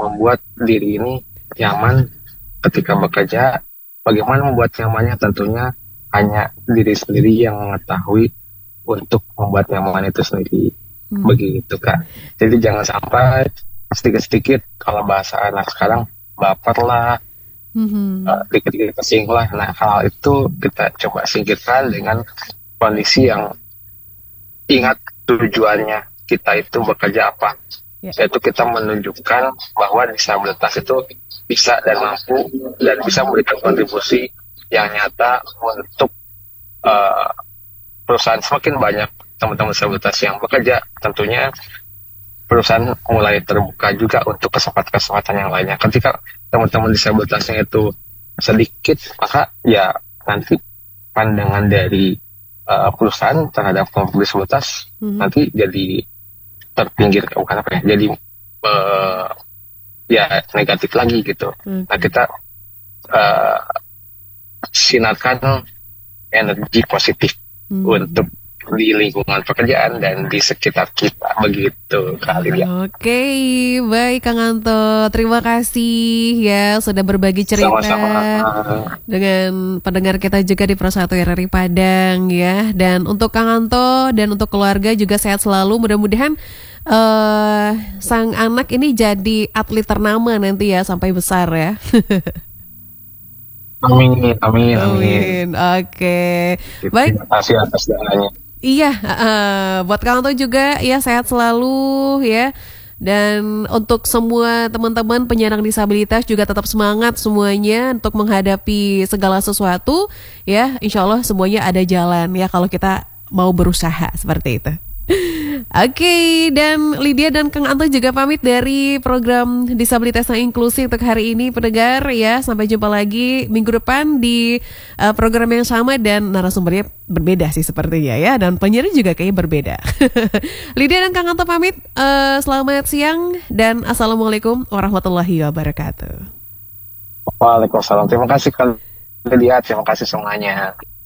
membuat diri ini nyaman ketika bekerja. Bagaimana membuat nyamannya, tentunya hanya diri sendiri yang mengetahui untuk membuat nyaman itu sendiri. Begitu Kak. Jadi jangan sampai sedikit-sedikit, kalau bahasa anak sekarang, baper lah, dikit-dikit kesinggung lah. Nah, hal itu kita coba singkirkan dengan kondisi yang ingat tujuannya kita itu bekerja apa. Yaitu kita menunjukkan bahwa disabilitas itu bisa dan mampu dan bisa memberikan kontribusi yang nyata untuk perusahaan. Semakin banyak teman-teman disabilitas yang bekerja, tentunya perusahaan mulai terbuka juga untuk kesempatan-kesempatan yang lainnya. Ketika teman-teman disabilitasnya itu sedikit, maka ya nanti pandangan dari perusahaan terhadap kelompok disabilitas nanti jadi terpinggir, bukan apa ya, jadi ya negatif lagi gitu. Nah, kita sinarkan energi positif untuk di lingkungan pekerjaan dan di sekitar kita, begitu kali ya. Oke, baik Kang Anto, terima kasih ya sudah berbagi cerita dengan pendengar kita juga di Pro 1 RRI Padang ya. Dan untuk Kang Anto dan untuk keluarga juga sehat selalu. Mudah-mudahan sang anak ini jadi atlet ternama nanti ya sampai besar ya. Amin. Oke. Baik. Terima kasih atas doanya. Iya, buat Kang Anto juga ya sehat selalu ya. Dan untuk semua teman-teman penyandang disabilitas juga tetap semangat semuanya untuk menghadapi segala sesuatu ya. Insya Allah semuanya ada jalan ya kalau kita mau berusaha seperti itu. Oke, dan Lydia dan Kang Anto juga pamit dari program Disabilitas yang Inklusif untuk hari ini, pendengar ya. Sampai jumpa lagi minggu depan di program yang sama dan narasumbernya berbeda sih sepertinya ya. Dan penyiar juga kayaknya berbeda. Lydia dan Kang Anto pamit. Selamat siang dan Assalamualaikum warahmatullahi wabarakatuh. Waalaikumsalam. Terima kasih Kak Lydia, terima kasih semuanya.